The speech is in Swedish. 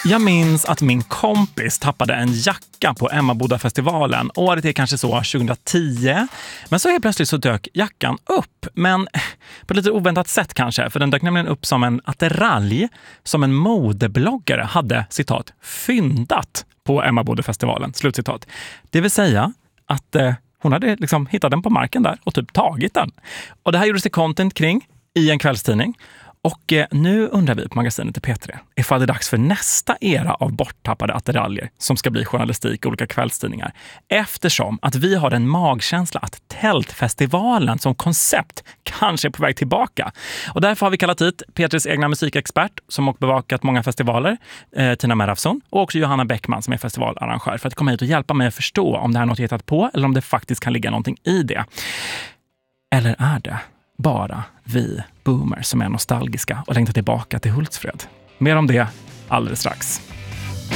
Jag minns att min kompis tappade en jacka på Emmaboda-festivalen. Året är kanske så 2010. Men så helt plötsligt så dök jackan upp. Men på ett lite oväntat sätt kanske. För den dök nämligen upp som en attiralj som en modebloggare hade, citat, fyndat på Emmaboda-festivalen. Slutcitat. Det vill säga att hon hade liksom hittat den på marken där och typ tagit den. Och det här gjordes det content kring i en kvällstidning. Och nu undrar vi på magasinet i P3 ifall det är dags för nästa era av borttappade attiraljer som ska bli journalistik i olika kvällstidningar. Eftersom att vi har en magkänsla att Tältfestivalen som koncept kanske är på väg tillbaka. Och därför har vi kallat hit P3s egna musikexpert som har bevakat många festivaler, Tina Merafson, och också Johanna Bäckman som är festivalarrangör för att komma hit och hjälpa mig att förstå om det här är något jag hittat på eller om det faktiskt kan ligga någonting i det. Eller är det bara vi boomers som är nostalgiska och längtar tillbaka till Hultsfred? Mer om det alldeles strax.